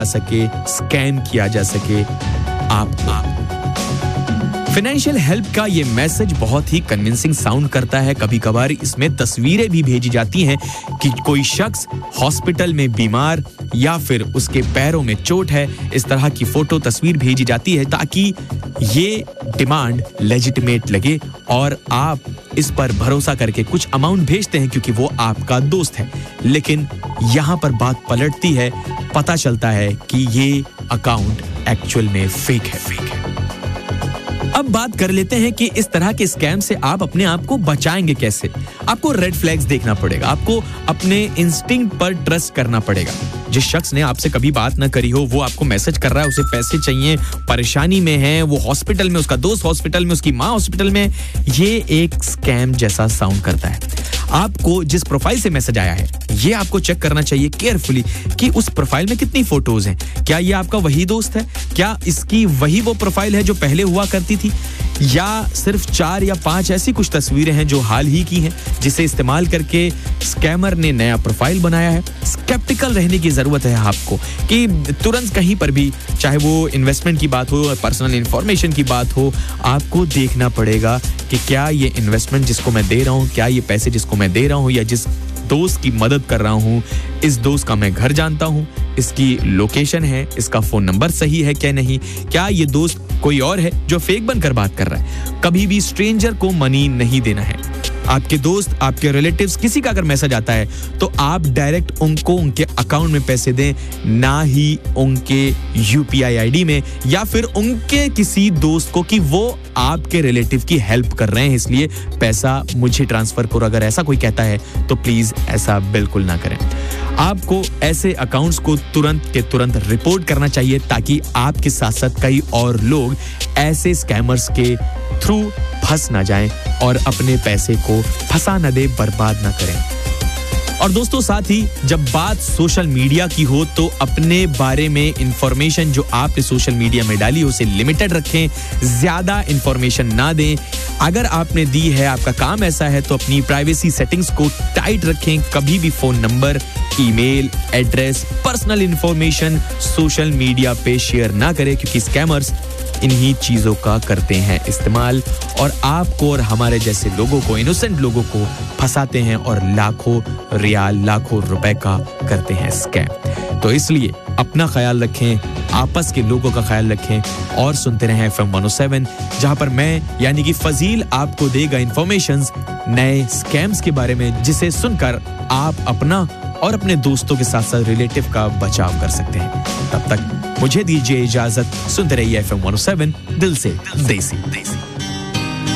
सके, स्कैम किया जा सके आप। फाइनेंशियल हेल्प का ये मैसेज बहुत ही कन्विंसिंग साउंड करता है। कभी कभार इसमें तस्वीरें भी भेजी जाती हैं कि कोई शख्स हॉस्पिटल में बीमार या फिर उसके पैरों में चोट है। इस तरह की फोटो तस्वीर भेजी जाती है ताकि ये डिमांड लेजिटिमेट लगे और आप इस पर भरोसा करके कुछ अमाउंट भेजते हैं क्योंकि वो आपका दोस्त है। लेकिन यहाँ पर बात पलटती है, पता चलता है कि ये अकाउंट एक्चुअल में फेक है। अब बात कर लेते हैं कि इस तरह के स्कैम से आप अपने आप को बचाएंगे कैसे। आपको रेड फ्लैग्स देखना पड़ेगा, आपको अपने इंस्टिंक्ट पर ट्रस्ट करना पड़ेगा। जिस शख्स ने आपसे कभी बात ना करी हो, वो आपको मैसेज कर रहा है, उसे पैसे चाहिए, परेशानी में है, वो हॉस्पिटल में, उसका दोस्त हॉस्पिटल में, उसकी माँ हॉस्पिटल में, ये एक स्कैम जैसा साउंड करता है। आपको जिस प्रोफाइल से मैसेज आया है, ये आपको चेक करना चाहिए केयरफुली कि उस प्रोफाइल में कितनी फोटोज हैं। क्या ये आपका वही दोस्त है? क्या इसकी वही वो प्रोफाइल है जो पहले हुआ करती थी, या सिर्फ 4 या 5 ऐसी कुछ तस्वीरें हैं जो हाल ही की हैं, जिसे इस्तेमाल करके स्कैमर ने नया प्रोफाइल बनाया है। स्केप्टिकल रहने की जरूरत है आपको कि तुरंत कहीं पर भी, चाहे वो इन्वेस्टमेंट की बात हो, पर्सनल इंफॉर्मेशन की बात हो, आपको देखना पड़ेगा कि क्या ये इन्वेस्टमेंट जिसको मैं दे रहा हूँ, क्या ये पैसे जिसको मैं दे रहा हूँ या जिस दोस्त की मदद कर रहा हूँ, इस दोस्त का मैं घर जानता हूँ, इसकी लोकेशन है, इसका फोन नंबर सही है क्या नहीं, क्या ये दोस्त कोई और है जो फेक बनकर बात कर रहा है। कभी भी स्ट्रेंजर को मनी नहीं देना है। आपके दोस्त, आपके रिलेटिव्स, किसी का अगर मैसेज आता है तो आप डायरेक्ट उनको उनके अकाउंट में पैसे दें, ना ही उनके यूपीआई आईडी में या फिर उनके किसी दोस्त को कि वो आपके रिलेटिव की हेल्प कर रहे हैं इसलिए पैसा मुझे ट्रांसफर करो। अगर ऐसा कोई कहता है तो प्लीज ऐसा बिल्कुल ना करें। आपको ऐसे अकाउंट्स को तुरंत के तुरंत रिपोर्ट करना चाहिए ताकि आपके साथ साथ कई और लोग ऐसे स्कैमर्स के थ्रू फंस ना जाएं और अपने पैसे को फंसा न दे, बर्बाद ना करें। और दोस्तों, साथ ही जब बात सोशल मीडिया की हो तो अपने बारे में इंफॉर्मेशन जो आपने सोशल मीडिया में डाली उसे लिमिटेड रखें, ज्यादा इंफॉर्मेशन ना दें। अगर आपने दी है, आपका काम ऐसा है, तो अपनी प्राइवेसी सेटिंग्स को टाइट रखें। कभी भी phone number, email, address, personal information social media पे शेयर ना करें क्योंकि स्कैमर्स इन्हीं चीजों का करते हैं इस्तेमाल और आपको और हमारे जैसे लोगों को, इनोसेंट लोगों को फंसाते हैं और लाखों रियाल, लाखों रुपए का करते हैं स्कैम। तो इसलिए अपना ख्याल रखें, आपस के लोगों का ख्याल रखें और सुनते रहें FM 107, जहां पर मैं यानी कि फजील आपको देगा इंफॉर्मेशंस नए स्कैम्स के बारे में, जिसे सुनकर आप अपना और अपने दोस्तों के साथ साथ रिलेटिव का बचाव कर सकते हैं। तब तक मुझे दीजिए इजाजत। सुनते रहिए FM 107, दिल से देसी।